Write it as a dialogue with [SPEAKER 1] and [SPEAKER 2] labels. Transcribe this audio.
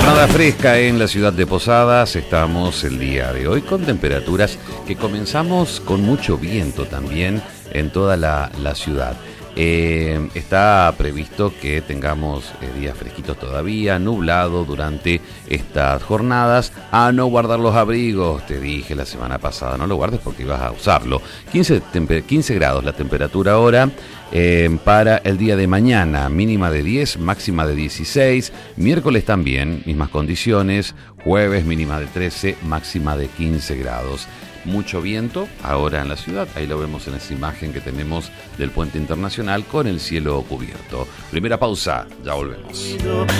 [SPEAKER 1] Jornada fresca en la ciudad de Posadas. Estamos el día de hoy con temperaturas que comenzamos con mucho viento también en toda la ciudad. Está previsto que tengamos días fresquitos todavía, nublado durante estas jornadas. A no guardar los abrigos, te dije la semana pasada, no lo guardes porque ibas a usarlo. 15 grados la temperatura ahora. Para el día de mañana, mínima de 10, máxima de 16. Miércoles también, mismas condiciones. Jueves, mínima de 13, máxima de 15 grados. Mucho viento ahora en la ciudad, ahí lo vemos en esa imagen que tenemos del puente internacional con el cielo cubierto. Primera pausa, ya volvemos.